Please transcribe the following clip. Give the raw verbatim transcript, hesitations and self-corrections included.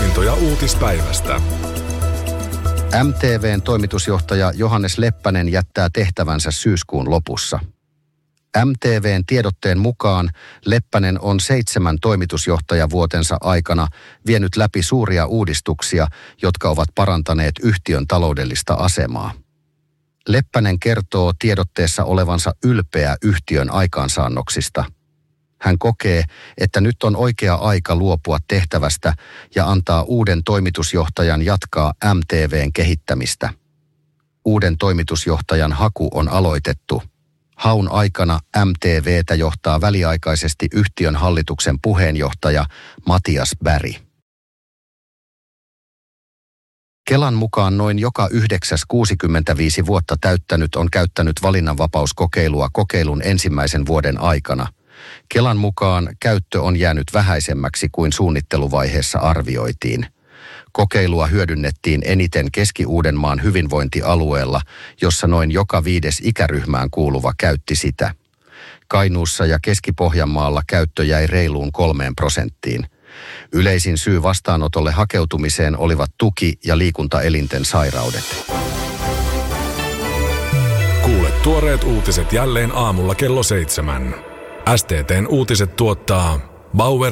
Havaintoja uutispäivästä. M T V:n toimitusjohtaja Johannes Leppänen jättää tehtävänsä syyskuun lopussa. M T V:n tiedotteen mukaan Leppänen on seitsemän toimitusjohtajavuotensa aikana vienyt läpi suuria uudistuksia, jotka ovat parantaneet yhtiön taloudellista asemaa. Leppänen kertoo tiedotteessa olevansa ylpeä yhtiön aikaansaannoksista. Hän kokee, että nyt on oikea aika luopua tehtävästä ja antaa uuden toimitusjohtajan jatkaa M T V:n kehittämistä. Uuden toimitusjohtajan haku on aloitettu. Haun aikana M T V:tä johtaa väliaikaisesti yhtiön hallituksen puheenjohtaja Matias Berg. Kelan mukaan noin joka yhdeksäs kuusikymmentäviisi vuotta täyttänyt on käyttänyt valinnanvapauskokeilua kokeilun ensimmäisen vuoden aikana. Kelan mukaan käyttö on jäänyt vähäisemmäksi kuin suunnitteluvaiheessa arvioitiin. Kokeilua hyödynnettiin eniten Keski-Uudenmaan hyvinvointialueella, jossa noin joka viides ikäryhmään kuuluva käytti sitä. Kainuussa ja Keski-Pohjanmaalla käyttö jäi reiluun kolmeen prosenttiin. Yleisin syy vastaanotolle hakeutumiseen olivat tuki- ja liikuntaelinten sairaudet. Kuule tuoreet uutiset jälleen aamulla kello seitsemän. S T T:n uutiset tuottaa Bauer